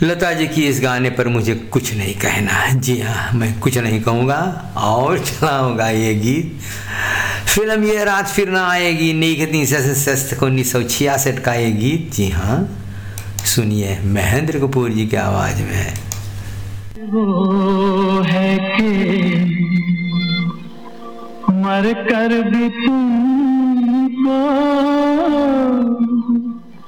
लता जी की इस गाने पर मुझे कुछ नहीं कहना है। जी हाँ, मैं कुछ नहीं कहूँगा और चलाऊँगा ये गीत। फिल्म ये रात फिर ना आएगी, 1966 का ये गीत। जी हाँ, सुनिए महेंद्र कपूर जी की आवाज़ में है। वो है कि मर कर भी तुमको